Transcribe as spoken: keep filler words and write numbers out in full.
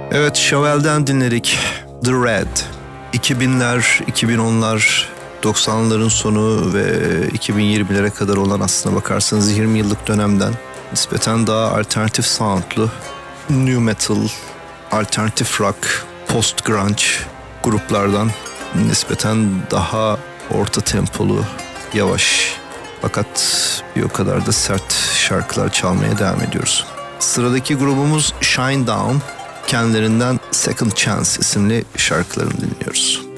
Evet, Chauvel'den dinledik The Red. iki binler, iki bin onlar, doksanların sonu ve iki bin yirmilere kadar olan, aslına bakarsanız yirmi yıllık dönemden nispeten daha alternatif soundlu new metal, alternatif rock, post grunge gruplardan nispeten daha orta tempolu, yavaş fakat bir o kadar da sert şarkılar çalmaya devam ediyoruz. Sıradaki grubumuz Shinedown. Kendilerinden Second Chance isimli şarkılarını dinliyoruz.